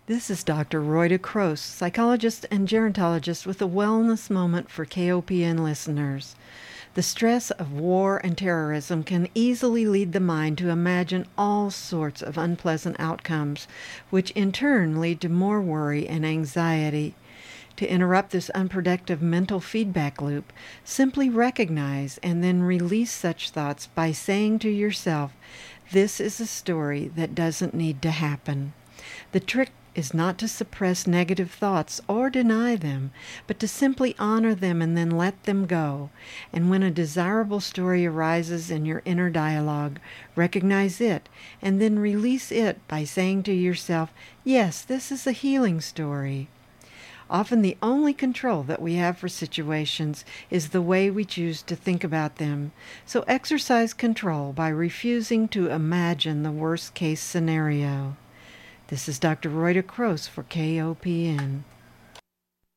This is Dr. Rhoda Kroos, psychologist and gerontologist with a wellness moment for KOPN listeners. The stress of war and terrorism can easily lead the mind to imagine all sorts of unpleasant outcomes, which in turn lead to more worry and anxiety. To interrupt this unproductive mental feedback loop, simply recognize and then release such thoughts by saying to yourself, "This is a story that doesn't need to happen." The trick is not to suppress negative thoughts or deny them, but to simply honor them and then let them go. And when a desirable story arises in your inner dialogue, recognize it and then release it by saying to yourself, "Yes, this is a healing story." Often the only control that we have for situations is the way we choose to think about them. So exercise control by refusing to imagine the worst case scenario. This is Dr. Rhoda Kroos for KOPN.